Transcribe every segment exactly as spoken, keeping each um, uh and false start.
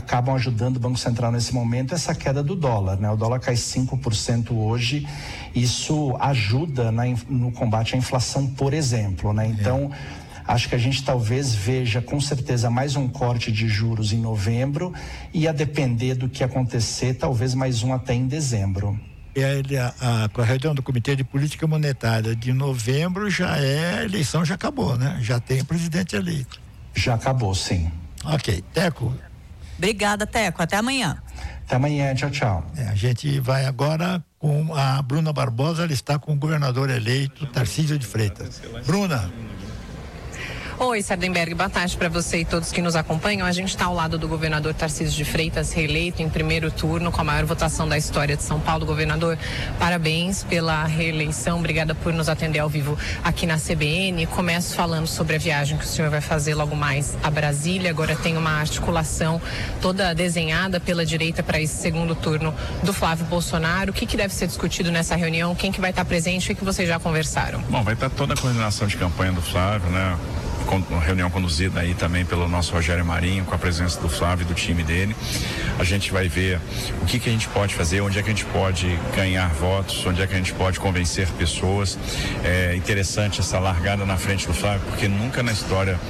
acabam ajudando o Banco Central nesse momento essa queda do dólar, né? O dólar cai cinco por cento hoje, isso ajuda na, no combate à inflação, por exemplo, né? Então, é. Acho que a gente talvez veja com certeza mais um corte de juros em novembro e, a depender do que acontecer, talvez mais um até em dezembro. E a, a, a reunião do Comitê de Política Monetária de novembro já é, a eleição já acabou, né? Já tem o presidente eleito. Já acabou, sim. Ok, Teco. Obrigada, Teco, até amanhã. Até amanhã, tchau, tchau. É, a gente vai agora com a Bruna Barbosa, ela está com o governador eleito, Tarcísio de Freitas. Bruna. Oi, Sardenberg, boa tarde para você e todos que nos acompanham. A gente está ao lado do governador Tarcísio de Freitas, reeleito em primeiro turno com a maior votação da história de São Paulo. Governador, parabéns pela reeleição, obrigada por nos atender ao vivo aqui na C B N. Começo falando sobre a viagem que o senhor vai fazer logo mais a Brasília. Agora tem uma articulação toda desenhada pela direita para esse segundo turno do Flávio Bolsonaro. O que, que deve ser discutido nessa reunião? Quem que vai estar presente? O que, que vocês já conversaram? Bom, vai estar toda a coordenação de campanha do Flávio, né? Uma reunião conduzida aí também pelo nosso Rogério Marinho, com a presença do Flávio e do time dele. A gente vai ver o que que a gente pode fazer, onde é que a gente pode ganhar votos, onde é que a gente pode convencer pessoas. É interessante essa largada na frente do Flávio, porque nunca na história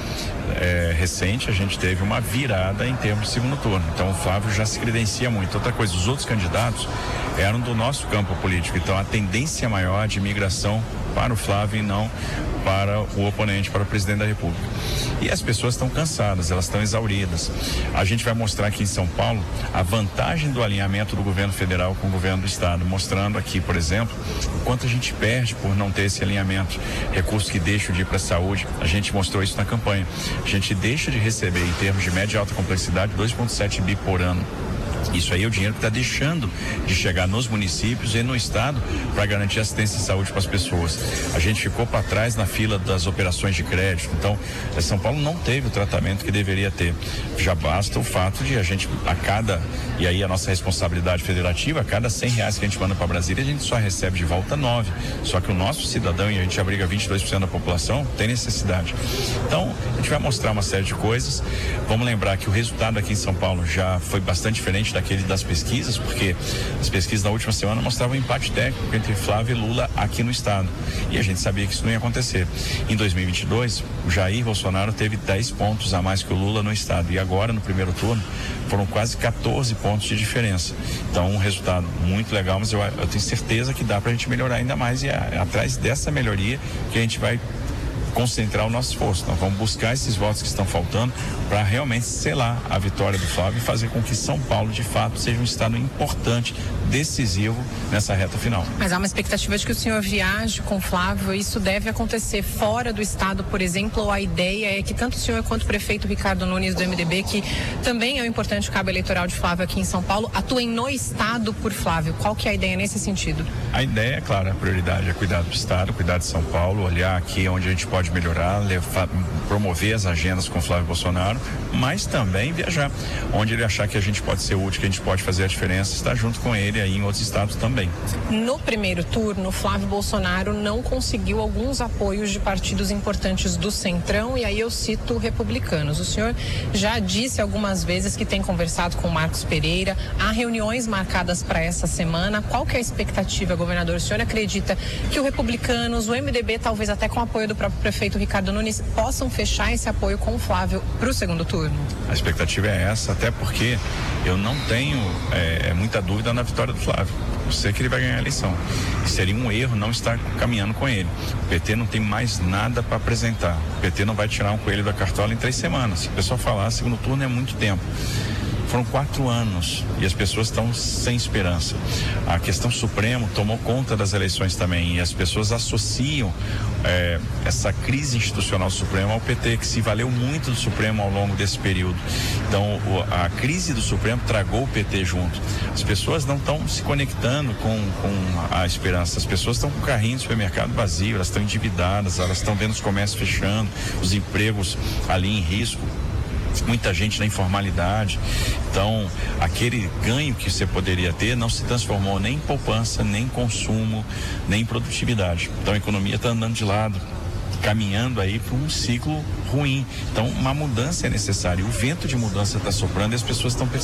é, recente a gente teve uma virada em termos de segundo turno. Então o Flávio já se credencia muito. Outra coisa, os outros candidatos eram do nosso campo político, então a tendência maior de migração para o Flávio e não para o oponente, para o presidente da República. E as pessoas estão cansadas, elas estão exauridas. A gente vai mostrar aqui em São Paulo a vantagem do alinhamento do governo federal com o governo do estado, mostrando aqui, por exemplo, o quanto a gente perde por não ter esse alinhamento. Recursos que deixam de ir para a saúde, a gente mostrou isso na campanha. A gente deixa de receber, em termos de média e alta complexidade, dois vírgula sete bi por ano. Isso aí é o dinheiro que está deixando de chegar nos municípios e no estado para garantir assistência de saúde para as pessoas. A gente ficou para trás na fila das operações de crédito, então São Paulo não teve o tratamento que deveria ter. Já basta o fato de a gente, a cada, e aí a nossa responsabilidade federativa, a cada cem reais que a gente manda para Brasília, a gente só recebe de volta nove. Só que o nosso cidadão, e a gente abriga vinte e dois por cento da população, tem necessidade. Então, a gente vai mostrar uma série de coisas. Vamos lembrar que o resultado aqui em São Paulo já foi bastante diferente daquele das pesquisas, porque as pesquisas da última semana mostravam um empate técnico entre Flávio e Lula aqui no estado. E a gente sabia que isso não ia acontecer. Em dois mil e vinte e dois, o Jair Bolsonaro teve dez pontos a mais que o Lula no estado. E agora, no primeiro turno, foram quase quatorze pontos de diferença. Então, um resultado muito legal, mas eu, eu tenho certeza que dá pra gente melhorar ainda mais. E é, é atrás dessa melhoria que a gente vai concentrar o nosso esforço. Nós vamos buscar esses votos que estão faltando para realmente selar a vitória do Flávio e fazer com que São Paulo, de fato, seja um estado importante, decisivo nessa reta final. Mas há uma expectativa de que o senhor viaje com o Flávio. Isso deve acontecer fora do estado, por exemplo, ou a ideia é que tanto o senhor quanto o prefeito Ricardo Nunes do M D B, que também é o importante cabo eleitoral de Flávio aqui em São Paulo, atuem no estado por Flávio. Qual que é a ideia nesse sentido? A ideia, é claro, a prioridade é cuidar do estado, cuidar de São Paulo, olhar aqui onde a gente pode pode melhorar, levar, promover as agendas com Flávio Bolsonaro, mas também viajar. Onde ele achar que a gente pode ser útil, que a gente pode fazer a diferença, estar junto com ele aí em outros estados também. No primeiro turno, Flávio Bolsonaro não conseguiu alguns apoios de partidos importantes do Centrão, e aí eu cito republicanos. O senhor já disse algumas vezes que tem conversado com Marcos Pereira, há reuniões marcadas para essa semana. Qual que é a expectativa, governador? O senhor acredita que o Republicanos, o M D B, talvez até com o apoio do próprio prefeito Ricardo Nunes, possam fechar esse apoio com o Flávio para o segundo turno? A expectativa é essa, até porque eu não tenho é, muita dúvida na vitória do Flávio. Eu sei que ele vai ganhar a eleição. E seria um erro não estar caminhando com ele. O P T não tem mais nada para apresentar. O P T não vai tirar um coelho da cartola em três semanas. Se o pessoal falar, segundo turno é muito tempo. Foram quatro anos e as pessoas estão sem esperança. A questão Supremo tomou conta das eleições também, e as pessoas associam é, essa crise institucional do Supremo ao P T, que se valeu muito do Supremo ao longo desse período. Então, o, a crise do Supremo tragou o P T junto. As pessoas não estão se conectando com, com a esperança. As pessoas estão com o carrinho do supermercado vazio, elas estão endividadas, elas estão vendo os comércios fechando, os empregos ali em risco. Muita gente na informalidade. Então, aquele ganho que você poderia ter não se transformou nem em poupança, nem em consumo, nem em produtividade. Então, a economia está andando de lado, caminhando aí para um ciclo ruim. Então, uma mudança é necessária. O vento de mudança está soprando e as pessoas estão percebendo.